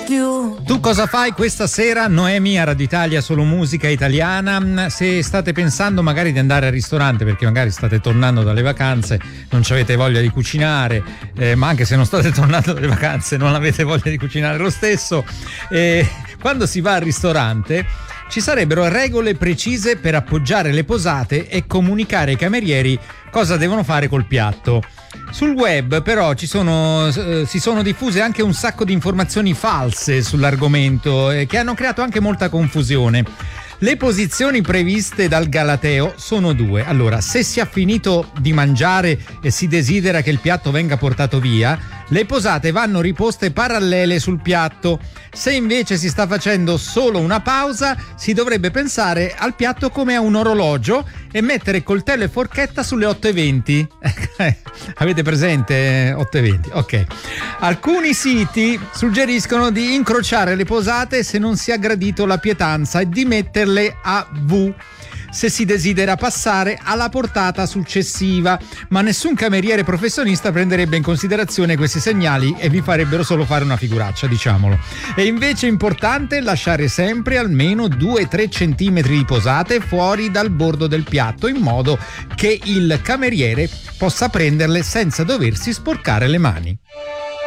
you. Tu cosa fai questa sera, Noemi, a Radio Italia Solo Musica Italiana? Se state pensando magari di andare al ristorante perché magari state tornando dalle vacanze, non avete voglia di cucinare, ma anche se non state tornando dalle vacanze non avete voglia di cucinare lo stesso, quando si va al ristorante ci sarebbero regole precise per appoggiare le posate e comunicare ai camerieri cosa devono fare col piatto. Sul web però si sono diffuse anche un sacco di informazioni false sull'argomento che hanno creato anche molta confusione. Le posizioni previste dal Galateo sono due. Allora, se si è finito di mangiare e si desidera che il piatto venga portato via, le posate vanno riposte parallele sul piatto. Se invece si sta facendo solo una pausa, si dovrebbe pensare al piatto come a un orologio e mettere coltello e forchetta sulle 8:20. Avete presente 8:20? Ok. Alcuni siti suggeriscono di incrociare le posate se non si ha gradito la pietanza e di metterle a V se si desidera passare alla portata successiva, ma nessun cameriere professionista prenderebbe in considerazione questi segnali e vi farebbero solo fare una figuraccia, diciamolo. È invece importante lasciare sempre almeno 2-3 centimetri di posate fuori dal bordo del piatto, in modo che il cameriere possa prenderle senza doversi sporcare le mani.